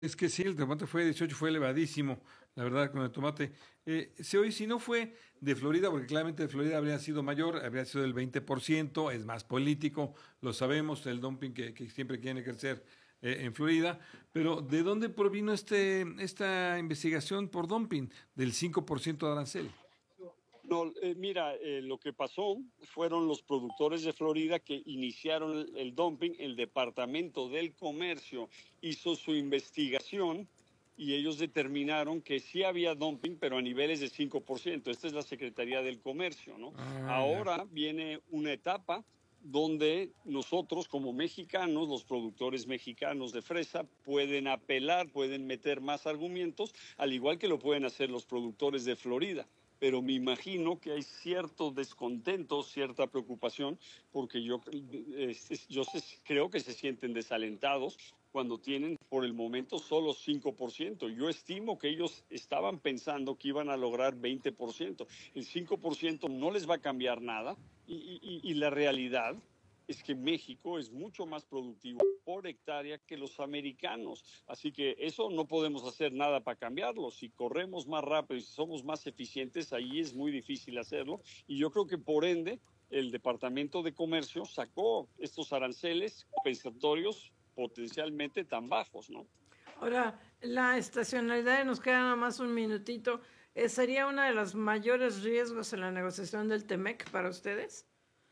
Es que sí, el tomate fue 18, fue elevadísimo, la verdad, con el tomate. Si no fue de Florida, porque claramente de Florida habría sido mayor, habría sido del 20%, es más político, lo sabemos, el dumping que siempre quiere crecer en Florida, pero ¿de dónde provino esta investigación por dumping del 5% de arancel? No, mira, lo que pasó fueron los productores de Florida que iniciaron el dumping. El Departamento del Comercio hizo su investigación y ellos determinaron que sí había dumping, pero a niveles de 5%. Esta es la Secretaría del Comercio, ¿no? Ahora viene una etapa donde nosotros como mexicanos, los productores mexicanos de fresa, pueden apelar, pueden meter más argumentos, al igual que lo pueden hacer los productores de Florida. Pero me imagino que hay cierto descontento, cierta preocupación, porque yo creo que se sienten desalentados cuando tienen por el momento solo 5%. Yo estimo que ellos estaban pensando que iban a lograr 20%. El 5% no les va a cambiar nada y la realidad es que México es mucho más productivo por hectárea que los americanos. Así que eso no podemos hacer nada para cambiarlo. Si corremos más rápido y si somos más eficientes, ahí es muy difícil hacerlo. Y yo creo que por ende el Departamento de Comercio sacó estos aranceles compensatorios potencialmente tan bajos, ¿no? Ahora, la estacionalidad, nos queda nada más un minutito, ¿sería uno de los mayores riesgos en la negociación del TEMEC para ustedes?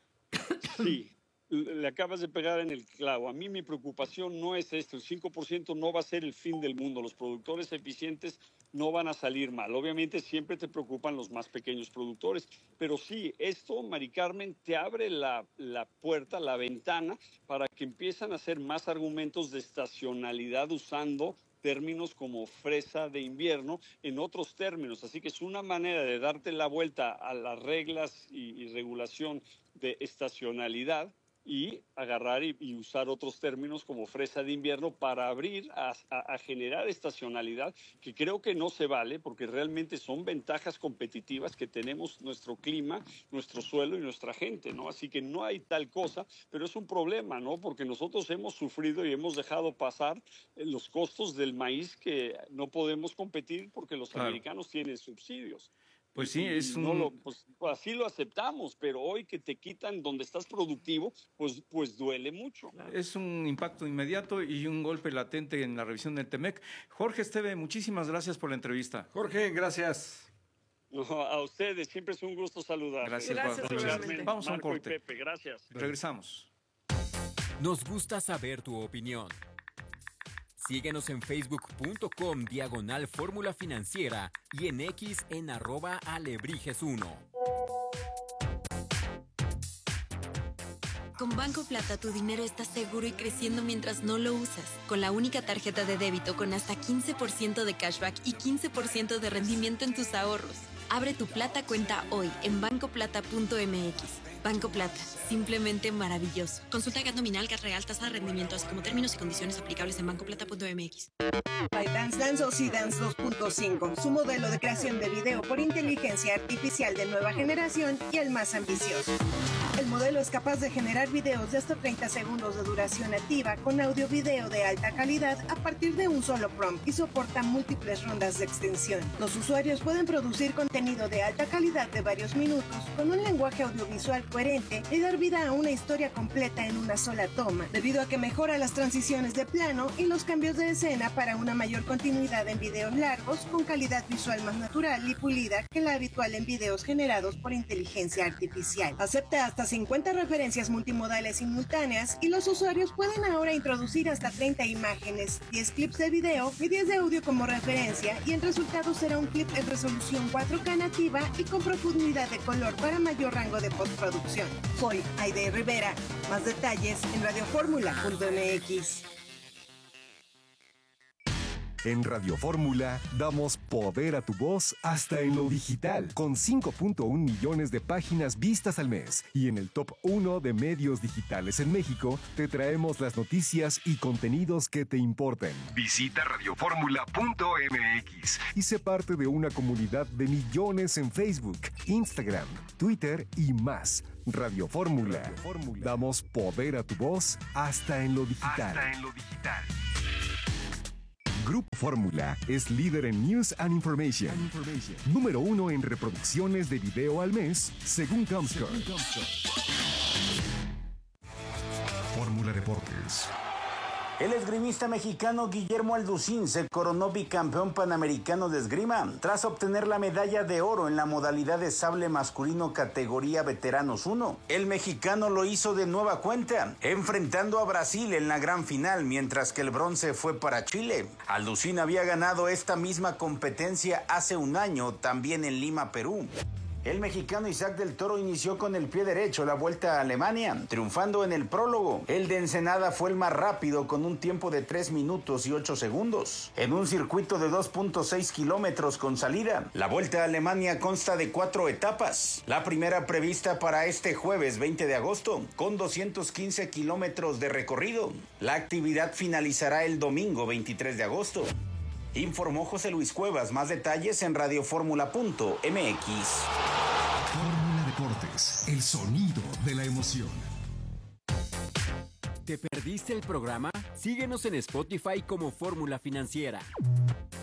Sí, le acabas de pegar en el clavo. A mí mi preocupación no es esto, el 5% no va a ser el fin del mundo, los productores eficientes no van a salir mal. Obviamente siempre te preocupan los más pequeños productores, pero sí, esto, Mari Carmen, te abre la puerta, la ventana, para que empiezan a hacer más argumentos de estacionalidad usando términos como fresa de invierno en otros términos. Así que es una manera de darte la vuelta a las reglas y regulación de estacionalidad y agarrar y usar otros términos como fresa de invierno para abrir a generar estacionalidad, que creo que no se vale porque realmente son ventajas competitivas que tenemos nuestro clima, nuestro suelo y nuestra gente, ¿no? Así que no hay tal cosa, pero es un problema, ¿no? Porque nosotros hemos sufrido y hemos dejado pasar los costos del maíz que no podemos competir porque los americanos tienen subsidios. Pues sí, pues así lo aceptamos, pero hoy que te quitan donde estás productivo, pues duele mucho. Es un impacto inmediato y un golpe latente en la revisión del TEMEC. Jorge Esteve, muchísimas gracias por la entrevista. Jorge, gracias. No, a ustedes, siempre es un gusto saludar. Gracias. Vamos a un corte. Pepe, gracias. Regresamos. Nos gusta saber tu opinión. Síguenos en facebook.com/Fórmula Financiera y en X en @Alebrijes1. Con Banco Plata tu dinero está seguro y creciendo mientras no lo usas. Con la única tarjeta de débito con hasta 15% de cashback y 15% de rendimiento en tus ahorros. Abre tu Plata cuenta hoy en bancoplata.mx. Banco Plata, simplemente maravilloso. Consulta GAT nominal, GAT real, tasa de rendimiento, así como términos y condiciones aplicables en bancoplata.mx. ByteDance lanzó Seedance 2.5, su modelo de creación de video por inteligencia artificial de nueva generación y el más ambicioso. El modelo es capaz de generar videos de hasta 30 segundos de duración nativa con audio-video de alta calidad a partir de un solo prompt y soporta múltiples rondas de extensión. Los usuarios pueden producir contenido de alta calidad de varios minutos con un lenguaje audiovisual coherente y dar vida a una historia completa en una sola toma, debido a que mejora las transiciones de plano y los cambios de escena para una mayor continuidad en videos largos con calidad visual más natural y pulida que la habitual en videos generados por inteligencia artificial. Acepta hasta 50 referencias multimodales simultáneas y los usuarios pueden ahora introducir hasta 30 imágenes, 10 clips de video y 10 de audio como referencia, y el resultado será un clip en resolución 4K nativa y con profundidad de color para mayor rango de postproducción. Soy Aide Rivera. Más detalles en radioformula.mx. En Radio Fórmula damos poder a tu voz hasta en lo digital, con 5.1 millones de páginas vistas al mes. Y en el top 1 de medios digitales en México, te traemos las noticias y contenidos que te importan. Visita radioformula.mx y sé parte de una comunidad de millones en Facebook, Instagram, Twitter y más. Radio Fórmula. Damos poder a tu voz hasta en lo digital. Grupo Fórmula es líder en News and Information. Número 1 en reproducciones de video al mes, según Comscore. Fórmula Deportes. El esgrimista mexicano Guillermo Alducín se coronó bicampeón panamericano de esgrima tras obtener la medalla de oro en la modalidad de sable masculino categoría veteranos 1. El mexicano lo hizo de nueva cuenta, enfrentando a Brasil en la gran final, mientras que el bronce fue para Chile. Alducín había ganado esta misma competencia hace un año, también en Lima, Perú. El mexicano Isaac del Toro inició con el pie derecho la Vuelta a Alemania, triunfando en el prólogo. El de Ensenada fue el más rápido con un tiempo de 3 minutos y 8 segundos. En un circuito de 2.6 kilómetros con salida, la Vuelta a Alemania consta de 4 etapas. La primera prevista para este jueves 20 de agosto, con 215 kilómetros de recorrido. La actividad finalizará el domingo 23 de agosto. Informó José Luis Cuevas. Más detalles en radioformula.mx. Fórmula Deportes, el sonido de la emoción. ¿Te perdiste el programa? Síguenos en Spotify como Fórmula Financiera.